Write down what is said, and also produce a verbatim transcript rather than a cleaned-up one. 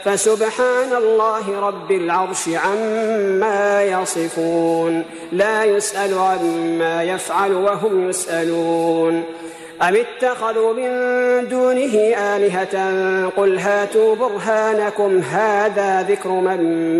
فسبحان الله رب العرش عما يصفون لا يسأل عما يفعل وهم يسألون أم اتخذوا من دونه آلهة قل هاتوا برهانكم هذا ذكر من